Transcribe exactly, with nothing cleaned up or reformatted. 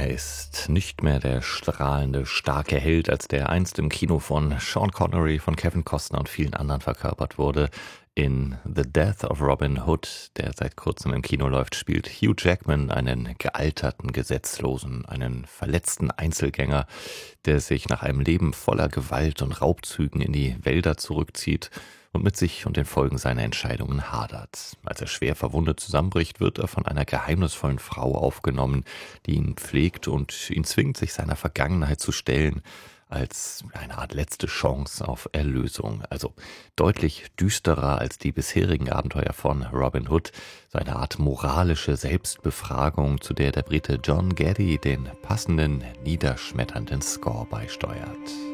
Er ist nicht mehr der strahlende, starke Held, als der einst im Kino von Sean Connery, von Kevin Costner und vielen anderen verkörpert wurde. In The Death of Robin Hood, der seit kurzem im Kino läuft, spielt Hugh Jackman einen gealterten Gesetzlosen, einen verletzten Einzelgänger, der sich nach einem Leben voller Gewalt und Raubzügen in die Wälder zurückzieht und mit sich und den Folgen seiner Entscheidungen hadert. Als er schwer verwundet zusammenbricht, wird er von einer geheimnisvollen Frau aufgenommen, die ihn pflegt und ihn zwingt, sich seiner Vergangenheit zu stellen, als eine Art letzte Chance auf Erlösung. Also deutlich düsterer als die bisherigen Abenteuer von Robin Hood. So eine Art moralische Selbstbefragung, zu der der Brite John Gaddy den passenden, niederschmetternden Score beisteuert.